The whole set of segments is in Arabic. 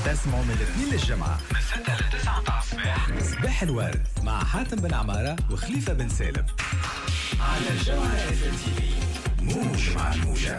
تسمعوا من الاثنين للجمعة من 6 ل 9 الصباح صباح الورد مع حاتم بن عمارة وخليفة بن سالم على الجمعة اف ام تي في. موج مع الموجة.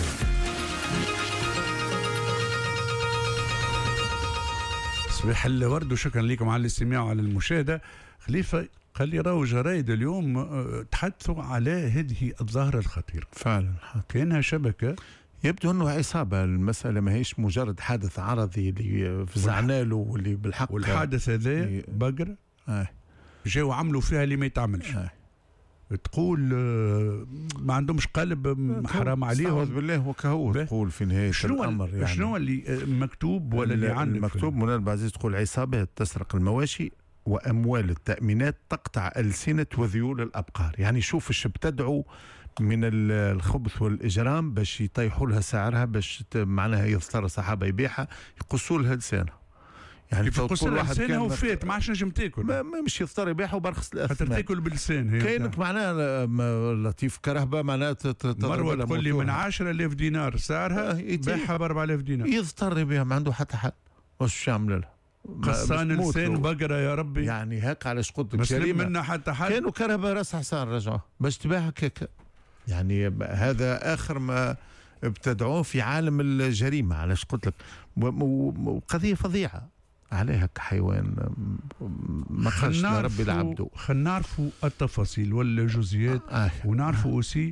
صباح الورد وشكرا لكم على الاستماع وعلى المشاهدة. خليفة قال لي راهو جرايد اليوم تحدثوا على هذه الظاهرة الخطيرة فعلا كأنها شبكة. يبدو انه عصابه، المساله ما هيش مجرد حادث عرضي اللي فزعنا له واللي بالحق والحادث هذا بقرة جاوا عملوا فيها اللي ما يتعملش. تقول ما عندهمش قلب، حرام عليهم. أعوذ بالله وكهو تقول في نهاية الأمر يعني شنو اللي مكتوب ولا اللي عندك مكتوب؟ منى البعزيز تقول عصابة تسرق المواشي وأموال التأمينات، تقطع ألسنة وذيول الأبقار. يعني شوف ايش بتدعو من الخبث والإجرام باش يطيحوا لها سعرها، باش معناها يضطر صحابة يبيعها يقصوا لها لسانها. يعني تقول واحد كان وفات ما عادش نجم تاكل، ما مش يضطر يبيعها وبرخص الأثمان، خاطر تاكل باللسان. هي كاينك معناها لطيف كرهبة معناها مروة تقول لي من 10,000 دينار سعرها بيعها ب 4,000 دينار، يضطر يبيعها ما عنده حتى حل. واش يعمل لها؟ قصان لسان بقرة يا ربي. يعني هيك علاش قلت لك مسلم منا حتى حل. كانوا كرهبة راس حصان رجعوا باش تبيعها كيك. يعني هذا آخر ما ابتدعوه في عالم الجريمة. علاش قلت لك وقضية فظيعة عليها كحيوان ما خرج لربي العبد. خلينا نعرفوا التفاصيل والجزئيات ونعرفوا أوسي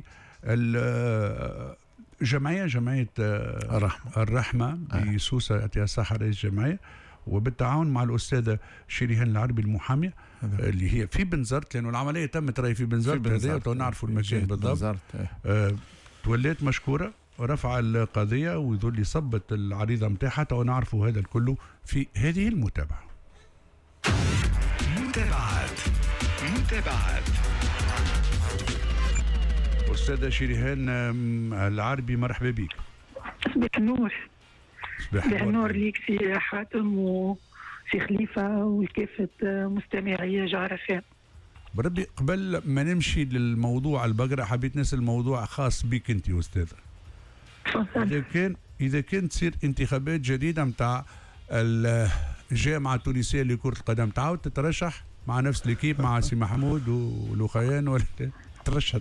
جمعية الرحمة بسوسة أتيا صحة رئيس الجمعية وبالتعاون مع الأستاذة شريهان العربي المحامية اللي هي في بنزرت، لأنه العملية تمت راهي في بنزرت هذا ونعرفوا المكان بالضبط. توليت مشكورة ورفع القضية ويظل صبت العريضة متاحة ونعرفوا هذا الكل في هذه المتابعة. متابعات أستاذة شريهان العربي مرحبا بك. صباح النور. صباح النور ليك سي حاتم وسي خليفة والكافة مستمعي جعرفان. بربي قبل ما نمشي للموضوع البقرة حبيت نسأل موضوع خاص بك انت أستاذة. إذا كانت تصير انتخابات جديدة متاع الجامعة التونسية لكرة القدم تعاود تترشح مع نفس الكيب مع سي محمود ولوخيان ولا ترشح؟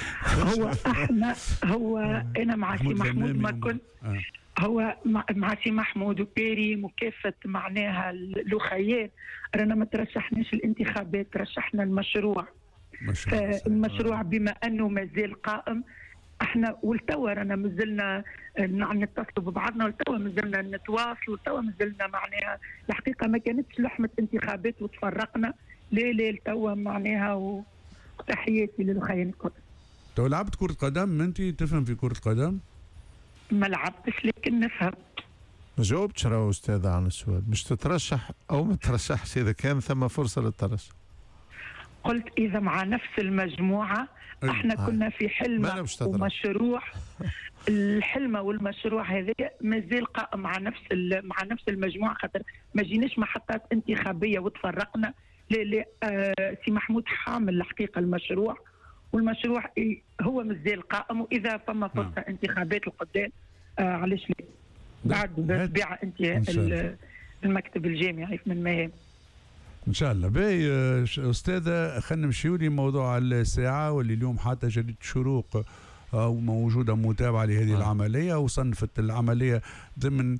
أنا مع سي محمود ما كنت هو مع سي محمود وكريم وكافة معناها لوخيان رانا ما ترشحناش الانتخابات، ترشحنا المشروع. فالمشروع بما أنه مازال قائم احنا والتوا رانا مازلنا نتصلوا ببعضنا والتوا مازلنا نتواصلوا والتوا مازلنا معناها الحقيقه ما كانتش لحمه انتخابات وتفرقنا لا التوا معناها. وتحياتي للخيان الكل. تو لعبت كرة قدم؟ انت تفهم في كرة قدم؟ ما لعبتش لكن نفهم. ما جاوبتش راهو استاذ عن السؤال. مش تترشح او ما ترشحش اذا كان ثم فرصه للترشح؟ قلت إذا مع نفس المجموعة احنا كنا في حلمة ومشروع. الحلمة والمشروع هذا مازال قائم مع نفس المجموعة، خاطر ما جيناش محطات انتخابية وتفرقنا. لا سي محمود حامل الحقيقة المشروع، والمشروع هو مازال قائم. وإذا فما فرصة انتخابات القدام علاش لا بعد بيع انت المكتب الجامعي من مهام ان شاء الله. باهي استاذه خلينا نمشيو لي موضوع الساعه واللي اليوم حتى جريده الشروق موجوده متابعه لهذه العمليه وصنفت العمليه ضمن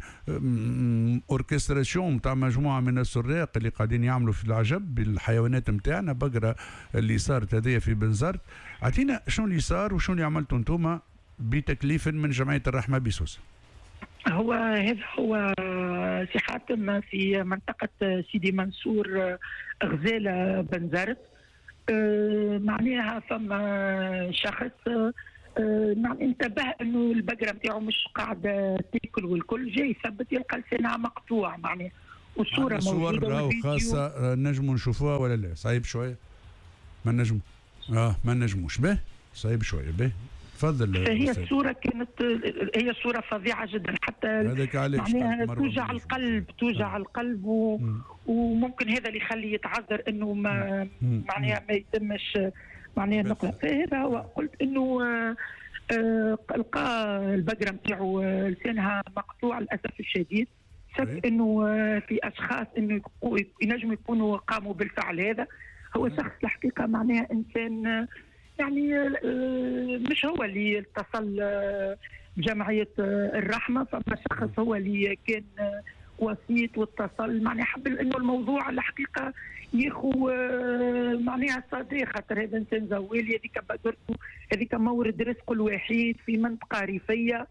اوركستراسيون تاع مجموعه من السراق اللي قاعدين يعملوا في العجب بالحيوانات نتاعنا. بقره اللي صارت هذه في بنزرت، اعطينا شنو اللي صار وشنو اللي عملتوا انتم بتكليف من جمعيه الرحمه بسوسه. هذا هو سي حاتم في منطقة سيدي منصور غزالة بنزرت. معناها فما شخص انتبه انه البقرة نتاعو مش قاعدة تاكل والكل، جاي يثبت يلقى لسانها مقطوع معناها والصورة موجودة والفيديو. خاصة نجموا نشوفوها ولا لا؟ صعيب شوية ما نجموش به صعيب شوية به. تفضل. هي الصورة كانت هي صورة فظيعة جدا حتى معناها توجع القلب وممكن هذا اللي يخلي يتعذر انه ما معناها ما يتمش معناها النقلة. فهذا هو قلت انه لقى البقرة نتاعو لسانها مقطوع للأسف الشديد. شك انه في اشخاص انه ينجموا يكونوا قاموا بالفعل هذا. هو شخص الحقيقه معناها انسان يعني مش هو اللي اتصل بجمعيه الرحمه، فما شخص هو اللي كان وسيط واتصل، معناها حب انه الموضوع الحقيقه ياخو معناها صديق، خاطر هذا انسان زوالي، هذيك بادرته، هذيك مورد رزقه الوحيد في منطقه ريفيه.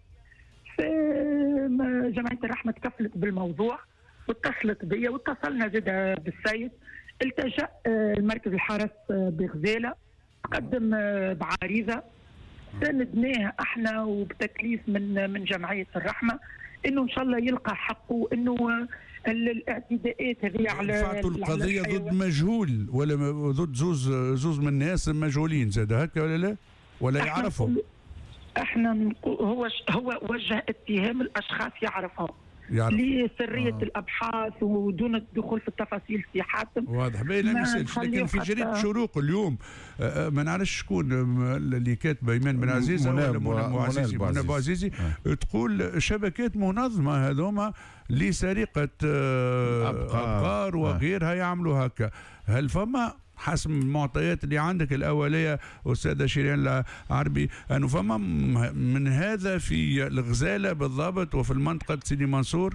فجمعيه الرحمه تكفلت بالموضوع واتصلت بيا واتصلنا زاد بالسيد، التجأ المركز الحرس بغزاله، قدم بعريضه ساندناه احنا وبتكليف من جمعيه الرحمه انه ان شاء الله يلقى حقه، انه الاعتداءات هذه على رفعتوا القضيه ضد مجهول ولا ضد زوز من الناس مجهولين زاد هكا ولا لا؟ ولا يعرفهم؟ احنا هو وجه اتهام الاشخاص يعرفهم لسريه الابحاث ودون الدخول في التفاصيل سي حاتم. واضح باين لا نسالش، لكن في جريده شروق اليوم ما نعرفش شكون اللي كاتبه ايمان بن عزيزه ولا منى بوعزيزي تقول شبكات منظمه هذوما لسرقه ابقار وغيرها يعملوا هكا. هل فما حسب المعطيات اللي عندك الأولية أستاذة شيرين العربي أنه فما من هذا في الغزالة بالضبط وفي المنطقة سيدي منصور؟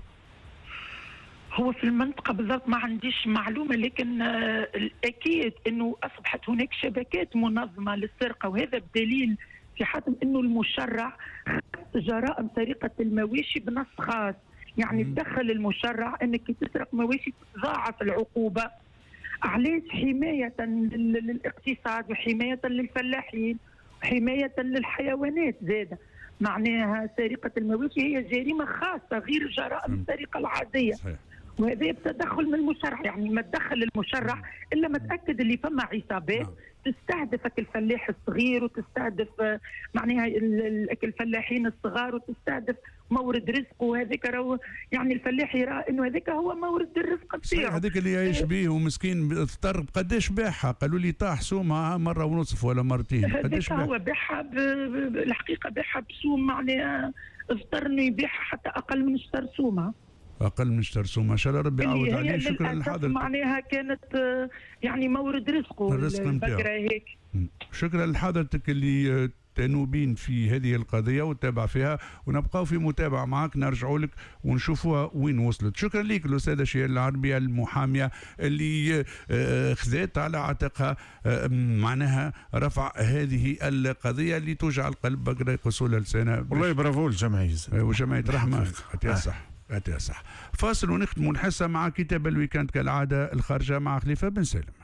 هو في المنطقة بالضبط ما عنديش معلومة، لكن الأكيد أنه أصبحت هناك شبكات منظمة للسرقة، وهذا بدليل في حاتم أنه المشرع جرائم سرقة المواشي بنص خاص، يعني تدخل المشرع أنك تسرق مواشي تضاعف العقوبة. علاش؟ حماية للاقتصاد وحماية للفلاحين وحماية للحيوانات زادة. معناها سرقة المواشي هي جريمة خاصة غير جرائم السرقة العادية، وهذا بتدخل من المشرع، يعني ما تدخل المشرع إلا ما تأكد اللي فما عصابات تستهدفك الفلاح الصغير وتستهدف معناها الفلاحين الصغار وتستهدف مورد رزقه، وهذاك يعني الفلاح يرى انه هذاك هو مورد الرزق بتاعه. هذاك اللي يعيش به ومسكين اضطر قداش باعها؟ قالوا لي طاح سومها مرة ونصف ولا مرتين. قداش هو باعها الحقيقة باعها بسوم، معناها اضطر انه يبيعها حتى اقل من شتر سومها. اقل من شتر سومها، ان شاء الله ربي يعوض عليه. شكرا لحضرتك. معناها كانت يعني مورد رزقه البقرة هيك. شكرا لحضرتك اللي تنوبين في هذه القضية وتتابع فيها، ونبقى في متابعة معك، نرجعوا لك ونشوفوها وين وصلت. شكرا لك الأستاذة شيرين العربية المحامية اللي خذت على عاتقها معناها رفع هذه القضية اللي توجع القلب بقرة يقصوا لسانها. والله برافو الجمعية وجمعية رحمة. صح. فاصل ونختم ونحسها مع كتاب الويكاند كالعادة الخارجة مع خليفة بن سالم.